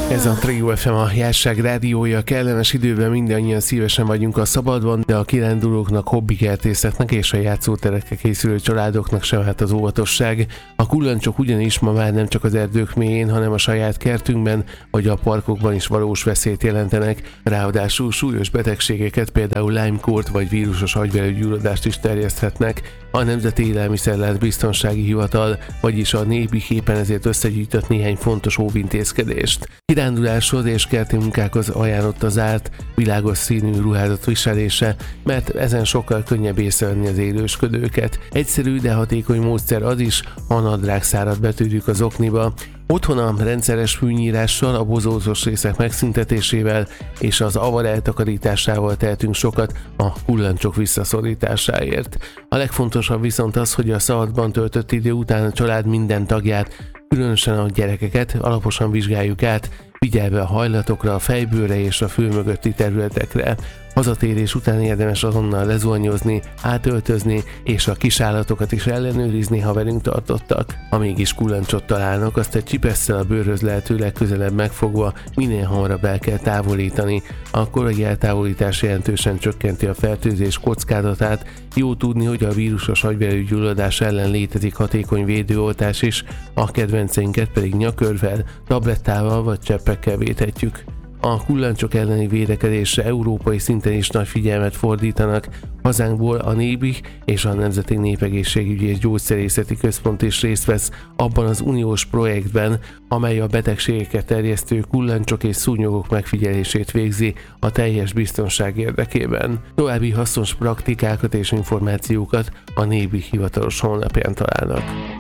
Ez a Trio FM, a Jásság rádiója. Kellemes időben mindannyian szívesen vagyunk a szabadban, de a kirándulóknak, hobbikertészeknek és a játszóterekre készülő családoknak sem hát az óvatosság. A kullancsok ugyanis ma már nem csak az erdők mélyén, hanem a saját kertünkben vagy a parkokban is valós veszélyt jelentenek. Ráadásul súlyos betegségeket, például Lyme-kórt vagy vírusos agyvelőgyulladást is terjeszthetnek. A Nemzeti Élelmiszerlánc Biztonsági Hivatal, vagyis a NÉBIH éppen ezért összegyűjtött néhány fontos óvintézkedést. Kiránduláshoz és kerti munkákhoz ajánlott az zárt, világos színű ruházat viselése, mert ezen sokkal könnyebb észrevenni az élősködőket. Egyszerű, de hatékony módszer az is, ha a nadrágszárat betűrjük az okniba. Otthon a rendszeres fűnyírással, a bozótos részek megszüntetésével és az avar eltakarításával tehetünk sokat a kullancsok visszaszorításáért. A legfontosabb viszont az, hogy a szabadban töltött idő után a család minden tagját, különösen a gyerekeket alaposan vizsgáljuk át, figyelve a hajlatokra, a fejbőre és a fül mögötti területekre. Hazatérés után érdemes azonnal lezuhanyozni, átöltözni és a kisállatokat is ellenőrizni, ha velünk tartottak. Ha mégis kullancsot találnak, azt egy csipesszel a bőrhöz lehetőleg közelebb megfogva minél hamarabb el kell távolítani. A korai eltávolítás jelentősen csökkenti a fertőzés kockázatát. Jó tudni, hogy a vírusos agyvelőgyulladás ellen létezik hatékony védőoltás is, a kedvenceinket pedig nyakörvvel, tablettával vagy cseppekkel védhetjük. A kullancsok elleni védekezésre európai szinten is nagy figyelmet fordítanak. Hazánkból a NÉBIH és a Nemzeti Népegészségügyi és Gyógyszerészeti Központ is részt vesz abban az uniós projektben, amely a betegségeket terjesztő kullancsok és szúnyogok megfigyelését végzi a teljes biztonság érdekében. További hasznos praktikákat és információkat a NÉBIH hivatalos honlapján találnak.